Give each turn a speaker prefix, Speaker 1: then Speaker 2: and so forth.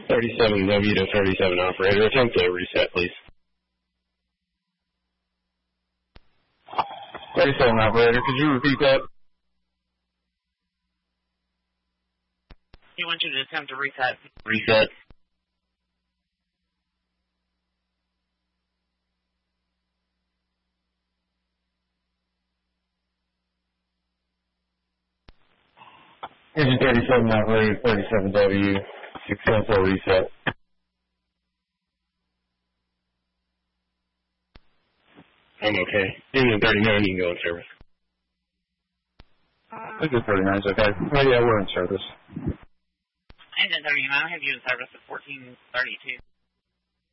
Speaker 1: 37W to 37 operator. Attempt to reset, please. 37 operator, could you repeat that?
Speaker 2: He wants you to attempt to reset.
Speaker 1: Reset. Engine 37 operator, 37W, successful reset. I'm okay. Engine 39, you can go in service.
Speaker 3: Engine 39's okay. Oh yeah, we're in service.
Speaker 2: Engine 39, I have you in service at 1432.